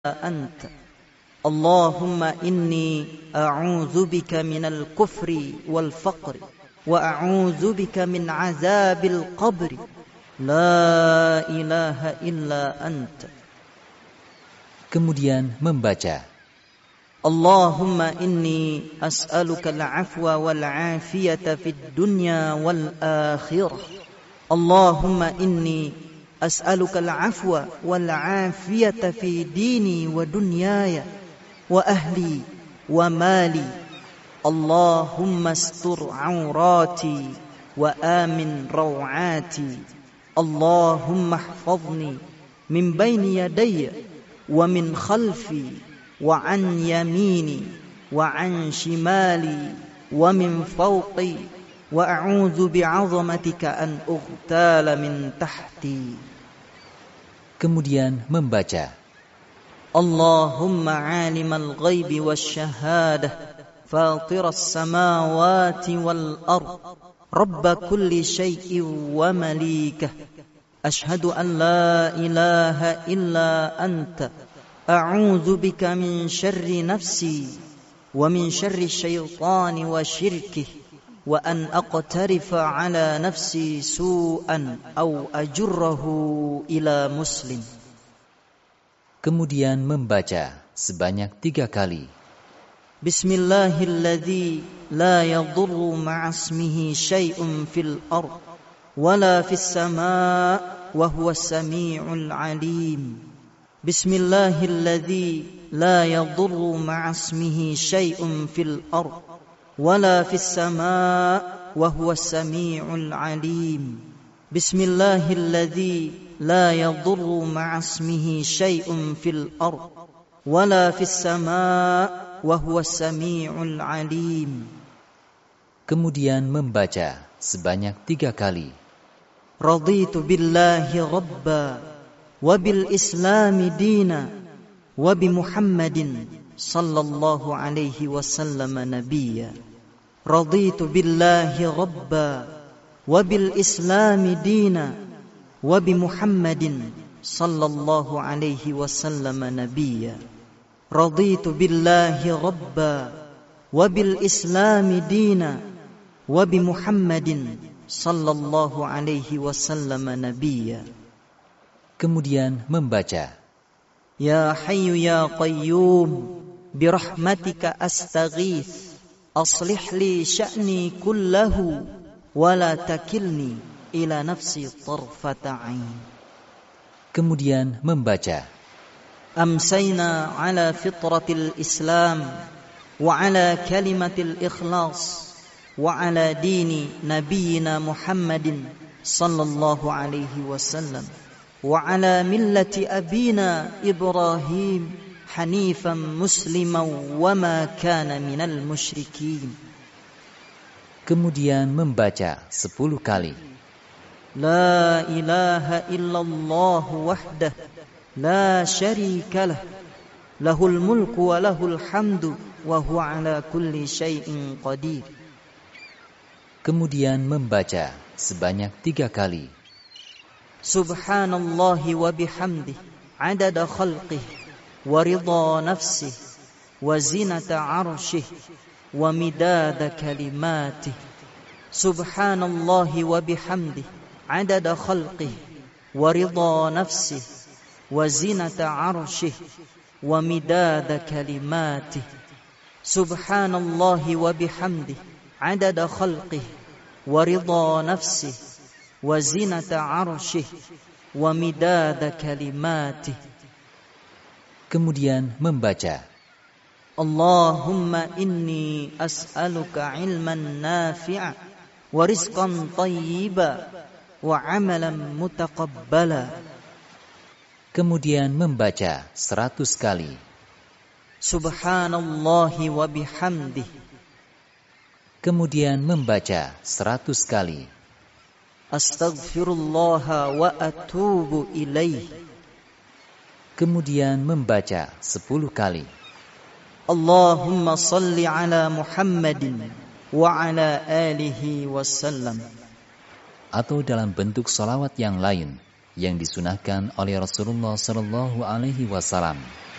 أنت اللهم إني أعوذ بك من الكفر والفقر وأعوذ بك من عذاب القبر لا إله إلا أنت. Kemudian membaca اللهم إني أسألك العفو والعافية في الدنيا والآخرة اللهم إني أسألك العفو والعافية في ديني ودنياي وأهلي ومالي اللهم استر عوراتي وآمن روعاتي اللهم احفظني من بين يدي ومن خلفي وعن يميني وعن شمالي ومن فوقي وأعوذ بعظمتك أن أغتال من تحتي. Kemudian membaca اللهم عالم الغيب والشهادة فاطر السماوات والأرض رب كل شيء ومليكه أشهد أن لا إله إلا أنت أعوذ بك من شر نفسي ومن شر الشيطان وشركه وأن أقترف على نفسي سوءا أو أجره إلى مسلم. Kemudian membaca sebanyak 3 kali. Bismillahilladzi la yadurru ma'asmihi syai'un fil ard wala fis samaa wa huwas samii'ul 'aliim. Bismillahilladzi la yadurru ma'asmihi syai'un fil ard wala fis samaa wa huwas samii'ul 'aliim. Bismillahilladzi la yadurru ma'asmihi syai'un fil ard wala fis samaa wa huwas samii'ul 'aliim. Kemudian membaca sebanyak 3 kali. Raditu billahi rabba wa bil islami dina wa bi Muhammadin sallallahu alaihi wasallam nabiyya. Raditu billahi rabba wa bil islami dina wa bi Muhammadin sallallahu alaihi wasallam nabiyya. Raditu billahi rabba wa bil islami dina wa bi Muhammadin sallallahu alaihi wasallam nabiyya. Kemudian membaca Ya hayyu ya qayyum birahmatika astaghits aslih li sya'ni kullahu wa la takilni ila nafsi tarfata 'ain. Kemudian membaca Amsayna ala fitratil Islam wa ala kalimatil ikhlas wa ala dini nabiyyina Muhammadin sallallahu alaihi wasallam wa ala millati abina Ibrahim hanifan musliman wa ma kana minal musyrikin. Kemudian membaca 10 kali. La ilaha illallah wahdah la syarika lah lahul mulku wa lahul hamdu wa huwa ala kulli syai'in qadir. Kemudian membaca sebanyak 3 kali. Subhanallahi wa bihamdih adada khalqih wa ridha nafsih wa zinata arshih wa midada kalimatih. Subhanallahi wa bihamdih adada khalqih wa ridha nafsih wa zinata arshih wa midada kalimatih. Subhanallahi wa bihamdih adada khalqih wa ridha nafsih wa zinata arshih wa midada kalimatih. Kemudian membaca Allahumma inni as'aluka ilman nafi'a wa rizqan tayyiba wa amalan mutaqabbala. Kemudian membaca 100 kali. Subhanallahi wa bihamdih. Kemudian membaca 100 kali. Astaghfirullah wa atubu ilaih. Kemudian membaca 10 kali. Allahumma salli ala Muhammadin wa ala alihi wasallam. Atau dalam bentuk salawat yang lain yang disunahkan oleh Rasulullah sallallahu alaihi wasallam.